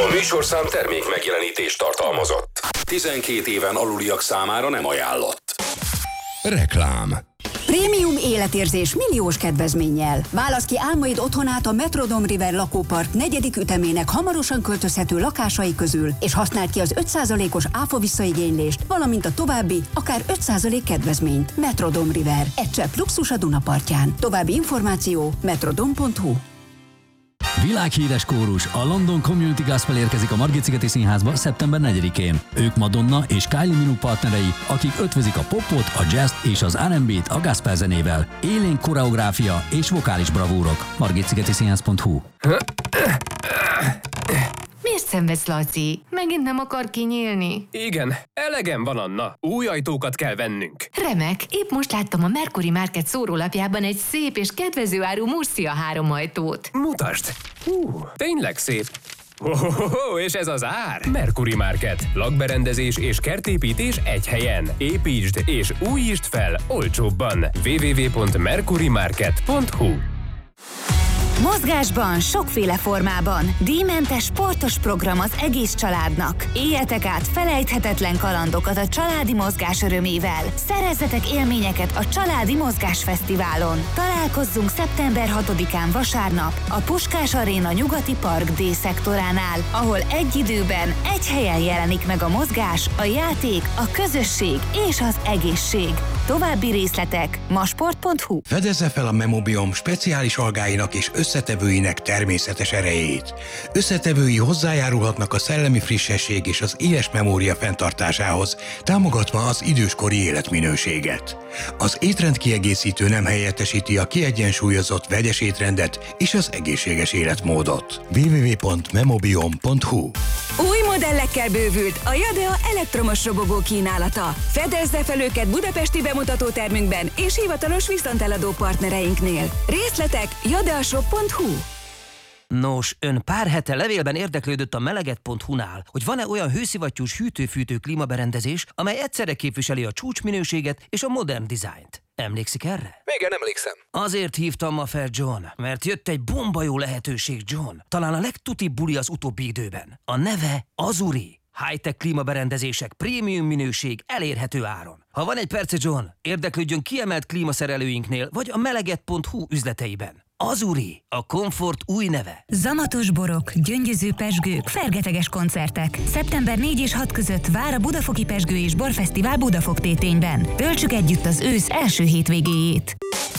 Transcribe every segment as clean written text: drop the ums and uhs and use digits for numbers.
A műsorszám termék megjelenítést tartalmazott. 12 éven aluliak számára nem ajánlott. Reklám. Prémium életérzés milliós kedvezménnyel. Válasz ki álmaid otthonát a Metrodome River lakópark 4. ütemének hamarosan költözhető lakásai közül, és használd ki az 5%-os áfa visszaigénylést, valamint a további, akár 5% kedvezményt. Metrodome River. Egy csepp luxus a Dunapartján. További információ metrodome.hu. Világhíres kórus, a London Community Gospel érkezik a Margit-szigeti Színházba szeptember 4-én. Ők Madonna és Kylie Minogue partnerei, akik ötvözik a popot, a jazzt és az R&B-t a gospel zenével. Élénk koreográfia és vokális bravúrok. Margit-szigeti-színház.hu. Miért szenvedsz, Laci? Megint nem akar kinyílni? Igen, elegem van, Anna. Új ajtókat kell vennünk. Remek, épp most láttam a Mercury Market szórólapjában egy szép és kedvező áru Murcia 3 ajtót. Mutasd! Tényleg szép. És ez az ár? Mercury Market. Lakberendezés és kertépítés egy helyen. Építsd és újítsd fel olcsóbban. www.mercurymarket.hu. Mozgásban, sokféle formában. Díjmentes sportos program az egész családnak. Éljetek át felejthetetlen kalandokat a családi mozgás örömével. Szerezzetek élményeket a Családi Mozgás Fesztiválon. Találkozzunk szeptember 6-án vasárnap a Puskás Aréna nyugati park D-szektoránál, ahol egy időben, egy helyen jelenik meg a mozgás, a játék, a közösség és az egészség. További részletek masport.hu. Fedezze fel a Memobiom speciális algáinak és összetevőinek természetes erejét. Összetevői hozzájárulhatnak a szellemi frissesség és az éles memória fenntartásához, támogatva az időskori életminőséget. Az étrendkiegészítő nem helyettesíti a kiegyensúlyozott vegyes étrendet és az egészséges életmódot. www.memobiom.hu. Új modellekkel bővült a Jadea elektromos robogó kínálata. Fedezze fel őket budapesti bemutatótermünkben és hivatalos viszonteladó partnereinknél. Részletek jadeashop.hu. Nos, ön pár hete levélben érdeklődött a meleget.hu-nál, hogy van-e olyan hőszivattyús hűtő-fűtő klímaberendezés, amely egyszerre képviseli a csúcsminőséget és a modern dizájnt. Emlékszik erre? Igen, emlékszem. Azért hívtam ma fel, John, mert jött egy bomba jó lehetőség, John. Talán a legtutibb buli az utóbbi időben. A neve Azuri. High-tech klímaberendezések, prémium minőség, elérhető áron. Ha van egy perce, John, érdeklődjön kiemelt klímaszerelőinknél, vagy a meleget.hu üzleteiben. Azuri, a komfort új neve. Zamatos borok, gyöngyöző pezsgők, fergeteges koncertek. Szeptember 4 és 6 között vár a Budafoki Pezsgő és Borfesztivál Budafok-Tétényben. Töltsük együtt az ősz első hétvégéjét.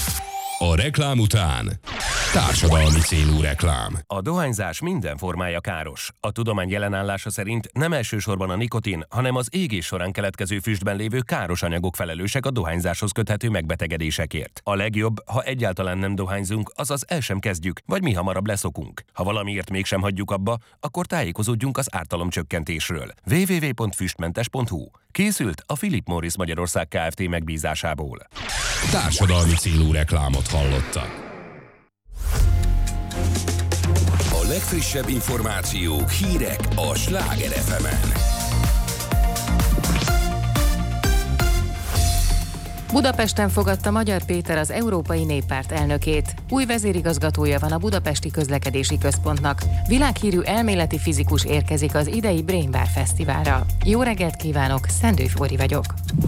A reklám után társadalmi célú reklám. A dohányzás minden formája káros. A tudomány jelenállása szerint nem elsősorban a nikotin, hanem az égés során keletkező füstben lévő káros anyagok felelősek a dohányzáshoz köthető megbetegedésekért. A legjobb, ha egyáltalán nem dohányzunk, azaz el sem kezdjük, vagy mi hamarabb leszokunk. Ha valamiért mégsem hagyjuk abba, akkor tájékozódjunk az ártalomcsökkentésről. www.füstmentes.hu. Készült a Philip Morris Magyarország Kft. Megbízásából. Társadalmi célú reklámot hallottak. A legfrissebb információk, hírek a Sláger FM-en. Budapesten fogadta Magyar Péter az Európai Néppárt elnökét. Új vezérigazgatója van a Budapesti Közlekedési Központnak. Világhírű elméleti fizikus érkezik az idei Brain Bar Fesztiválra. Jó reggelt kívánok, Szendő Fóri vagyok.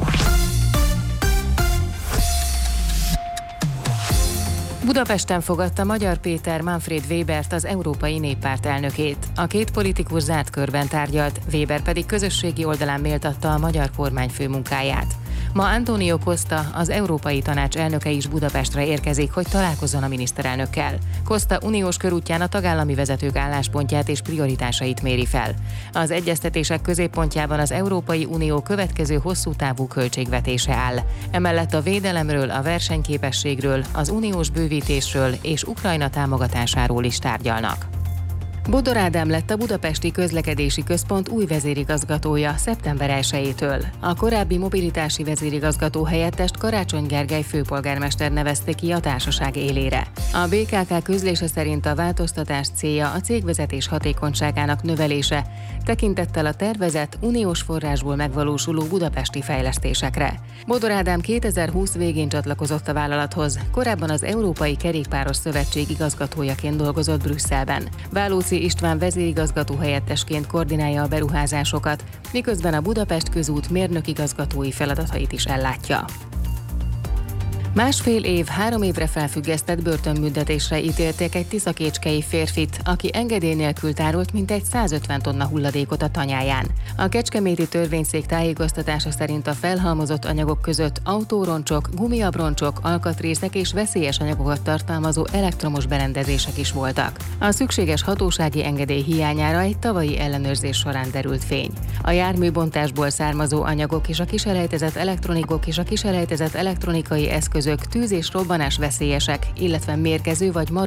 Budapesten fogadta Magyar Péter Manfred Webert, az Európai Néppárt elnökét. A két politikus zárt körben tárgyalt, Weber pedig közösségi oldalán méltatta a magyar kormány főmunkáját. Ma Antonio Costa, az Európai Tanács elnöke is Budapestre érkezik, hogy találkozzon a miniszterelnökkel. Costa uniós körútján a tagállami vezetők álláspontját és prioritásait méri fel. Az egyeztetések középpontjában az Európai Unió következő hosszú távú költségvetése áll. Emellett a védelemről, a versenyképességről, az uniós bővítésről és Ukrajna támogatásáról is tárgyalnak. Bodor Ádám lett a Budapesti Közlekedési Központ új vezérigazgatója szeptember 1-től. A korábbi mobilitási vezérigazgató helyettest Karácsony Gergely főpolgármester nevezte ki a társaság élére. A BKK közlése szerint a változtatás célja a cégvezetés hatékonyságának növelése, tekintettel a tervezett uniós forrásból megvalósuló budapesti fejlesztésekre. Bodor Ádám 2020 végén csatlakozott a vállalathoz, korábban az Európai Kerékpáros Szövetség igazgatójaként dolgozott Brüsszelben. Válóci István vezérigazgató helyettesként koordinálja a beruházásokat, miközben a Budapest Közút mérnökigazgatói feladatait is ellátja. 1,5 év, 3 évre felfüggesztett börtönbüntetésre ítélték egy tiszakécskei férfit, aki engedély nélkül tárolt mintegy 150 tonna hulladékot a tanyáján. A kecskeméti törvényszék tájékoztatása szerint a felhalmozott anyagok között autóroncsok, gumiabroncsok, alkatrészek és veszélyes anyagokat tartalmazó elektromos berendezések is voltak. A szükséges hatósági engedély hiányára egy tavalyi ellenőrzés során derült fény. A járműbontásból származó anyagok és a kiselejtezett elektronikok és a kiselejtezett elektronikai eszközök tűz- és robbanás veszélyesek, illetve mérgező vagy